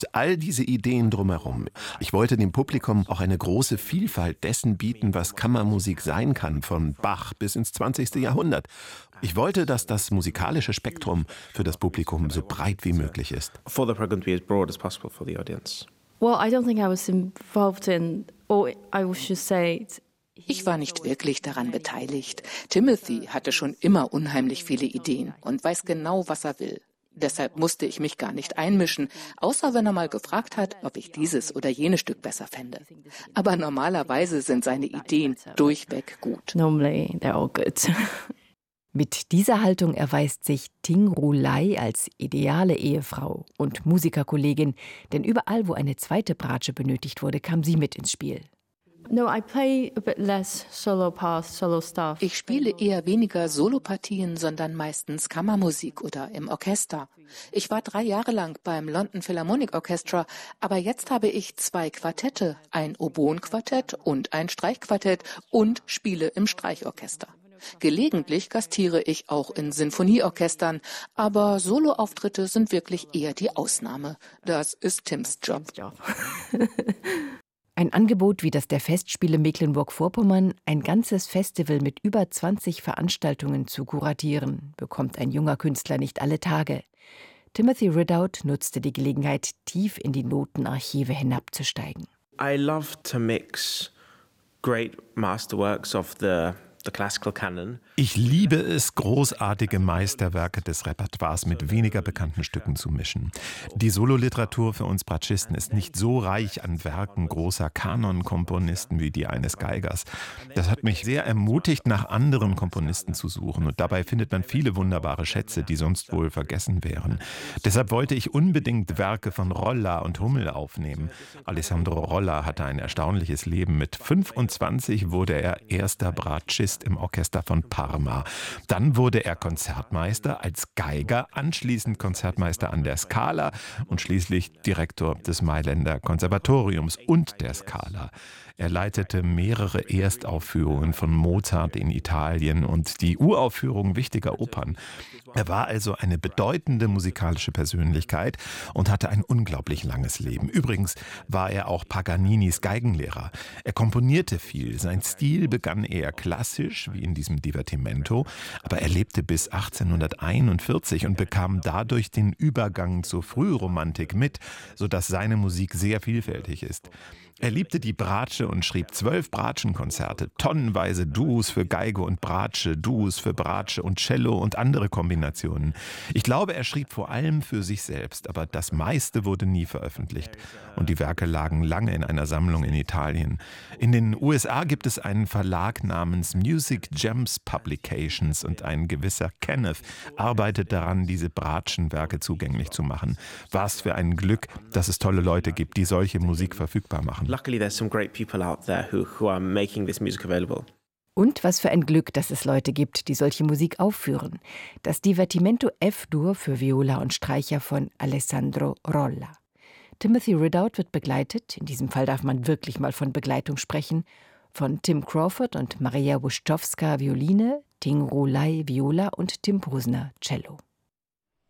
All diese Ideen drumherum. Ich wollte dem Publikum auch eine große Vielfalt dessen bieten, was Kammermusik sein kann, von Bach bis ins 20. Jahrhundert. Ich wollte, dass das musikalische Spektrum für das Publikum so breit wie möglich ist. For the program to be as broad as possible for the audience. Well, I don't think I was involved in, or I should say, ich war nicht wirklich daran beteiligt. Timothy hatte schon immer unheimlich viele Ideen und weiß genau, was er will. Deshalb musste ich mich gar nicht einmischen, außer wenn er mal gefragt hat, ob ich dieses oder jenes Stück besser fände. Aber normalerweise sind seine Ideen durchweg gut. Normally they're all good. Mit dieser Haltung erweist sich Ting Ru Lai als ideale Ehefrau und Musikerkollegin, denn überall, wo eine zweite Bratsche benötigt wurde, kam sie mit ins Spiel. No, I play a bit less solo parts, solo stuff. Ich spiele eher weniger Solopartien, sondern meistens Kammermusik oder im Orchester. Ich war 3 Jahre lang beim London Philharmonic Orchestra, aber jetzt habe ich 2 Quartette, ein Oboenquartett und ein Streichquartett und spiele im Streichorchester. Gelegentlich gastiere ich auch in Sinfonieorchestern, aber Soloauftritte sind wirklich eher die Ausnahme. Das ist Tims Job. Ein Angebot wie das der Festspiele Mecklenburg-Vorpommern, ein ganzes Festival mit über 20 Veranstaltungen zu kuratieren, bekommt ein junger Künstler nicht alle Tage. Timothy Ridout nutzte die Gelegenheit, tief in die Notenarchive hinabzusteigen. I love to mix great masterworks of the classical canon. Ich liebe es, großartige Meisterwerke des Repertoires mit weniger bekannten Stücken zu mischen. Die Sololiteratur für uns Bratschisten ist nicht so reich an Werken großer Kanonkomponisten wie die eines Geigers. Das hat mich sehr ermutigt, nach anderen Komponisten zu suchen. Und dabei findet man viele wunderbare Schätze, die sonst wohl vergessen wären. Deshalb wollte ich unbedingt Werke von Rolla und Hummel aufnehmen. Alessandro Rolla hatte ein erstaunliches Leben. Mit 25 wurde er erster Bratschist im Orchester von Parma. Dann wurde er Konzertmeister als Geiger, anschließend Konzertmeister an der Scala und schließlich Direktor des Mailänder Konservatoriums und der Scala. Er leitete mehrere Erstaufführungen von Mozart in Italien und die Uraufführung wichtiger Opern. Er war also eine bedeutende musikalische Persönlichkeit und hatte ein unglaublich langes Leben. Übrigens war er auch Paganinis Geigenlehrer. Er komponierte viel. Sein Stil begann eher klassisch, wie in diesem Divertimento, aber er lebte bis 1841 und bekam dadurch den Übergang zur Frühromantik mit, sodass seine Musik sehr vielfältig ist. Er liebte die Bratsche und schrieb 12 Bratschenkonzerte, tonnenweise Duos für Geige und Bratsche, Duos für Bratsche und Cello und andere Kombinationen. Ich glaube, er schrieb vor allem für sich selbst, aber das meiste wurde nie veröffentlicht. Und die Werke lagen lange in einer Sammlung in Italien. In den USA gibt es einen Verlag namens Music Gems Publications und ein gewisser Kenneth arbeitet daran, diese Bratschenwerke zugänglich zu machen. Was für ein Glück, dass es tolle Leute gibt, die solche Musik verfügbar machen. Luckily there's some great people out there who are making this music available. Und was für ein Glück, dass es Leute gibt, die solche Musik aufführen. Das Divertimento F-Dur für Viola und Streicher von Alessandro Rolla. Timothy Ridout wird begleitet, in diesem Fall darf man wirklich mal von Begleitung sprechen, von Tim Crawford und Maria Buszczowska Violine, Ting Ru Lai Viola und Tim Brusner Cello.